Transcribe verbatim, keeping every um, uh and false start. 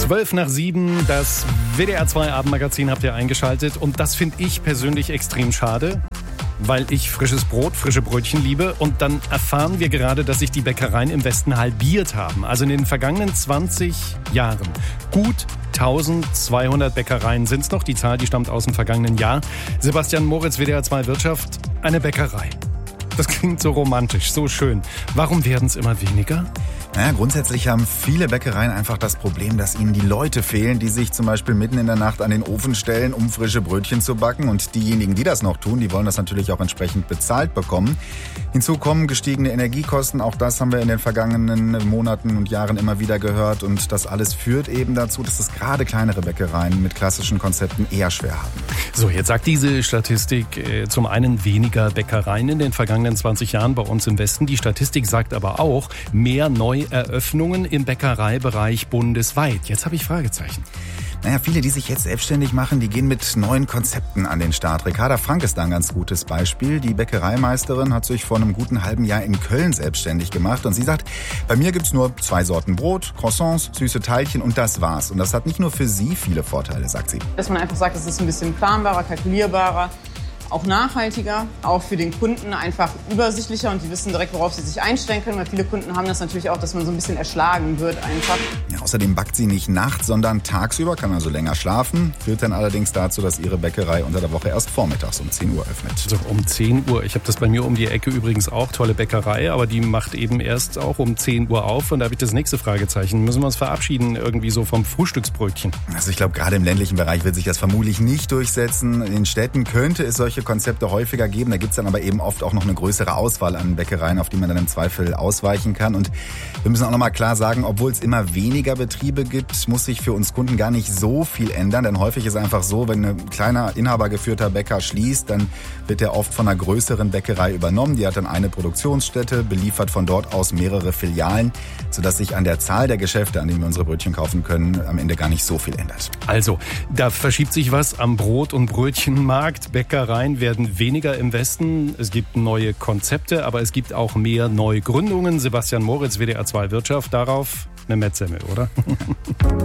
Zwölf nach sieben, das W D R zwei Abendmagazin habt ihr eingeschaltet und das finde ich persönlich extrem schade, weil ich frisches Brot, frische Brötchen liebe und dann erfahren wir gerade, dass sich die Bäckereien im Westen halbiert haben. Also in den vergangenen zwanzig Jahren gut eintausendzweihundert Bäckereien sind es noch. Die Zahl, die stammt aus dem vergangenen Jahr. Sebastian Moritz, W D R zwei Wirtschaft, eine Bäckerei. Das klingt so romantisch, so schön. Warum werden es immer weniger? Naja, grundsätzlich haben viele Bäckereien einfach das Problem, dass ihnen die Leute fehlen, die sich zum Beispiel mitten in der Nacht an den Ofen stellen, um frische Brötchen zu backen. Und diejenigen, die das noch tun, die wollen das natürlich auch entsprechend bezahlt bekommen. Hinzu kommen gestiegene Energiekosten. Auch das haben wir in den vergangenen Monaten und Jahren immer wieder gehört. Und das alles führt eben dazu, dass es gerade kleinere Bäckereien mit klassischen Konzepten eher schwer haben. So, jetzt sagt diese Statistik äh, zum einen weniger Bäckereien in den vergangenen zwanzig Jahren bei uns im Westen. Die Statistik sagt aber auch mehr Neueröffnungen im Bäckereibereich bundesweit. Jetzt habe ich Fragezeichen. Naja, viele, die sich jetzt selbstständig machen, die gehen mit neuen Konzepten an den Start. Ricarda Frank ist da ein ganz gutes Beispiel. Die Bäckereimeisterin hat sich vor einem guten halben Jahr in Köln selbstständig gemacht. Und sie sagt, bei mir gibt's nur zwei Sorten Brot, Croissants, süße Teilchen und das war's. Und das hat nicht nur für sie viele Vorteile, sagt sie. Dass man einfach sagt, es ist ein bisschen planbarer, kalkulierbarer, auch nachhaltiger, auch für den Kunden einfach übersichtlicher und die wissen direkt, worauf sie sich einstellen können, weil viele Kunden haben das natürlich auch, dass man so ein bisschen erschlagen wird einfach. Ja, außerdem backt sie nicht nachts, sondern tagsüber, kann also länger schlafen, führt dann allerdings dazu, dass ihre Bäckerei unter der Woche erst vormittags um zehn Uhr öffnet. So, um zehn Uhr. Ich habe das bei mir um die Ecke übrigens auch, tolle Bäckerei, aber die macht eben erst auch um zehn Uhr auf und da habe ich das nächste Fragezeichen. Müssen wir uns verabschieden irgendwie so vom Frühstücksbrötchen? Also ich glaube, gerade im ländlichen Bereich wird sich das vermutlich nicht durchsetzen. In den Städten könnte es solche Konzepte häufiger geben. Da gibt es dann aber eben oft auch noch eine größere Auswahl an Bäckereien, auf die man dann im Zweifel ausweichen kann. Und wir müssen auch noch mal klar sagen, obwohl es immer weniger Betriebe gibt, muss sich für uns Kunden gar nicht so viel ändern. Denn häufig ist einfach so, wenn ein kleiner inhabergeführter Bäcker schließt, dann wird er oft von einer größeren Bäckerei übernommen. Die hat dann eine Produktionsstätte, beliefert von dort aus mehrere Filialen, sodass sich an der Zahl der Geschäfte, an denen wir unsere Brötchen kaufen können, am Ende gar nicht so viel ändert. Also, da verschiebt sich was am Brot- und Brötchenmarkt. Bäckereien werden weniger im Westen. Es gibt neue Konzepte, aber es gibt auch mehr Neugründungen. Sebastian Moritz, W D R zwei Wirtschaft, darauf eine Mettsemmel, oder?